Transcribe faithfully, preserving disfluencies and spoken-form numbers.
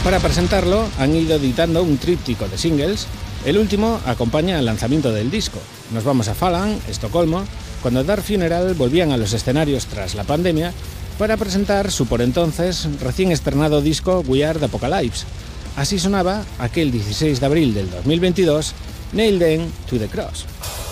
Para presentarlo han ido editando un tríptico de singles. El último acompaña al lanzamiento del disco. Nos vamos a Falun, Estocolmo, cuando Dark Funeral volvían a los escenarios tras la pandemia para presentar su por entonces recién estrenado disco We Are the Apocalypse. Así sonaba aquel dieciséis de abril del dos mil veintidós, Nailed Them to the Cross.